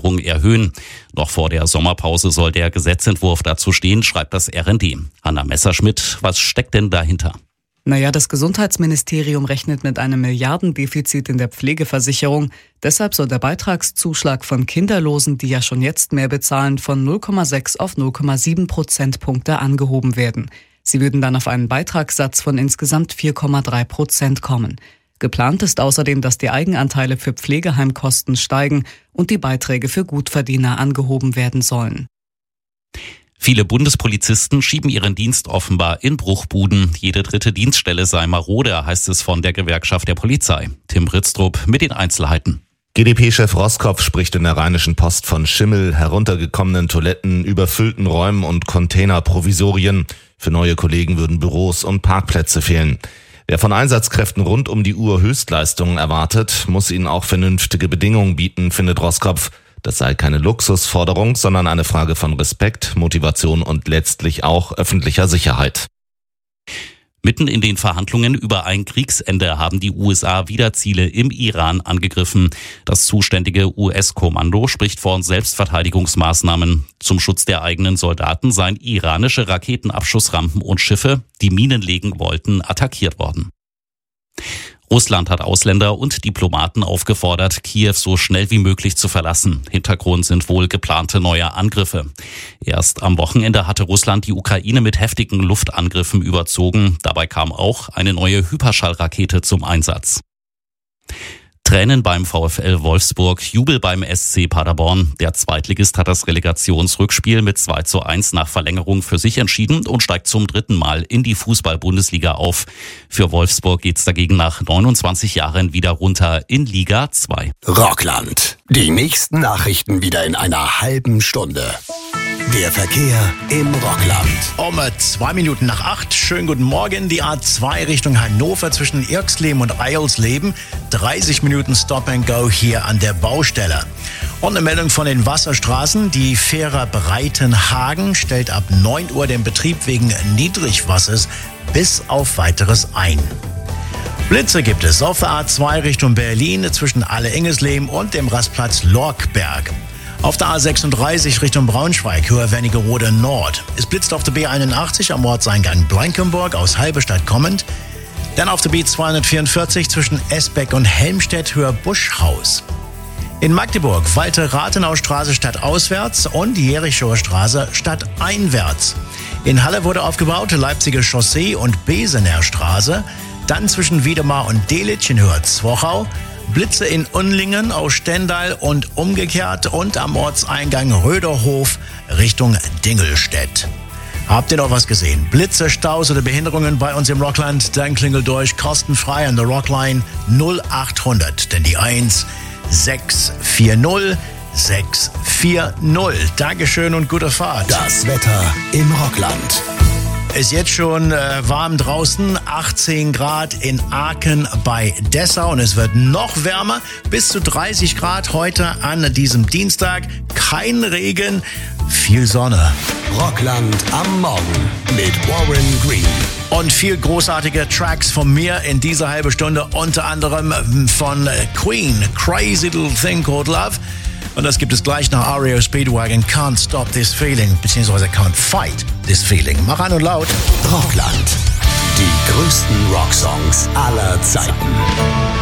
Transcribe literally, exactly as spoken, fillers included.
Versicherung erhöhen. Noch vor der Sommerpause soll der Gesetzentwurf dazu stehen, schreibt das R N D. Hanna Messerschmidt, was steckt denn dahinter? Naja, das Gesundheitsministerium rechnet mit einem Milliardendefizit in der Pflegeversicherung. Deshalb soll der Beitragszuschlag von Kinderlosen, die ja schon jetzt mehr bezahlen, von null Komma sechs auf null Komma sieben Prozentpunkte angehoben werden. Sie würden dann auf einen Beitragssatz von insgesamt vier Komma drei Prozent kommen. Geplant ist außerdem, dass die Eigenanteile für Pflegeheimkosten steigen und die Beiträge für Gutverdiener angehoben werden sollen. Viele Bundespolizisten schieben ihren Dienst offenbar in Bruchbuden. Jede dritte Dienststelle sei marode, heißt es von der Gewerkschaft der Polizei. Tim Britztrup mit den Einzelheiten. G D P-Chef Roskopf spricht in der Rheinischen Post von Schimmel, heruntergekommenen Toiletten, überfüllten Räumen und Containerprovisorien. Für neue Kollegen würden Büros und Parkplätze fehlen. Wer von Einsatzkräften rund um die Uhr Höchstleistungen erwartet, muss ihnen auch vernünftige Bedingungen bieten, findet Roskopf. Das sei keine Luxusforderung, sondern eine Frage von Respekt, Motivation und letztlich auch öffentlicher Sicherheit. Mitten in den Verhandlungen über ein Kriegsende haben die U S A wieder Ziele im Iran angegriffen. Das zuständige U S-Kommando spricht von Selbstverteidigungsmaßnahmen. Zum Schutz der eigenen Soldaten seien iranische Raketenabschussrampen und Schiffe, die Minen legen wollten, attackiert worden. Russland hat Ausländer und Diplomaten aufgefordert, Kiew so schnell wie möglich zu verlassen. Hintergrund sind wohl geplante neue Angriffe. Erst am Wochenende hatte Russland die Ukraine mit heftigen Luftangriffen überzogen. Dabei kam auch eine neue Hyperschallrakete zum Einsatz. Tränen beim VfL Wolfsburg, Jubel beim S C Paderborn. Der Zweitligist hat das Relegationsrückspiel mit zwei zu eins nach Verlängerung für sich entschieden und steigt zum dritten Mal in die Fußball-Bundesliga auf. Für Wolfsburg geht's dagegen nach neunundzwanzig Jahren wieder runter in Liga zwei. Rockland. Die nächsten Nachrichten wieder in einer halben Stunde. Der Verkehr im Rockland. Um zwei Minuten nach acht. Schönen guten Morgen. Die A zwei Richtung Hannover zwischen Irxleben und Eilsleben. dreißig Minuten Stop and Go hier an der Baustelle. Und eine Meldung von den Wasserstraßen. Die Fähre Breitenhagen stellt ab neun Uhr den Betrieb wegen Niedrigwassers bis auf weiteres ein. Blitze gibt es auf der A zwei Richtung Berlin zwischen Alle-Engesleben und dem Rastplatz Lorkberg. Auf der A sechsunddreißig Richtung Braunschweig, Höhe Wernigerode Nord. Es blitzt auf der B einundachtzig am Ortseingang Blankenburg aus Halberstadt kommend. Dann auf der B zweihundertvierundvierzig zwischen Esbeck und Helmstedt, Höhe Buschhaus. In Magdeburg, Walter-Rathenau-Straße stadtauswärts und Jerichower Straße stadteinwärts. In Halle wurde aufgebaut, Leipziger Chaussee und Besener Straße. Dann zwischen Wiedemar und Delitzsch in Höhe Zwochau. Blitze in Unlingen aus Stendal und umgekehrt und am Ortseingang Röderhof Richtung Dingelstedt. Habt ihr noch was gesehen? Blitze, Staus oder Behinderungen bei uns im Rockland? Dann klingelt durch kostenfrei an der Rockline null achthundert, denn die eins sechs vier null sechs vier null. Dankeschön und gute Fahrt. Das Wetter im Rockland. Ist jetzt schon äh, warm draußen, achtzehn Grad in Aachen bei Dessau und es wird noch wärmer, bis zu dreißig Grad heute an diesem Dienstag. Kein Regen, viel Sonne. Rockland am Morgen mit Warren Green. Und viel großartige Tracks von mir in dieser halben Stunde, unter anderem von Queen, Crazy Little Thing Called Love. Und das gibt es gleich nach R E O Speedwagon, Can't Stop This Feeling, beziehungsweise Can't Fight This Feeling. Mach an und laut. Rockland. Die größten Rocksongs aller Zeiten.